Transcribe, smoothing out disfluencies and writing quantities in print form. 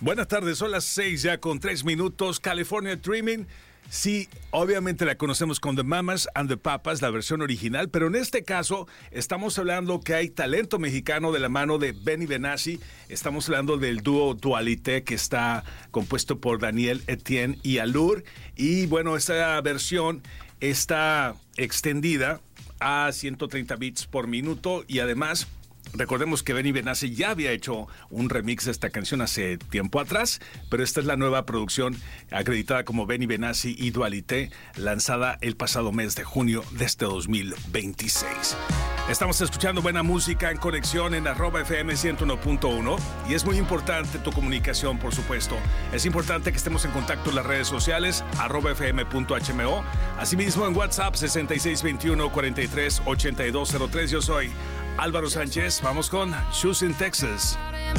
Buenas tardes, son las 6 ya con 3 minutos. California Dreaming. Sí, obviamente la conocemos con The Mamas and the Papas, la versión original, pero en este caso estamos hablando que hay talento mexicano de la mano de Benny Benassi. Estamos hablando del dúo Dualité, que está compuesto por Daniel Etienne y Alur. Y bueno, esta versión está extendida a 130 beats por minuto y además... Recordemos que Benny Benassi ya había hecho un remix de esta canción hace tiempo atrás, pero esta es la nueva producción acreditada como Benny Benassi y Dualité, lanzada el pasado mes de junio de este 2026. Estamos escuchando buena música en conexión en @FM 101.1 y es muy importante tu comunicación, por supuesto. Es importante que estemos en contacto en las redes sociales, @fm.hmo, asimismo en WhatsApp 6621-438203. Yo soy Álvaro Sánchez. Vamos con Shoes in Texas.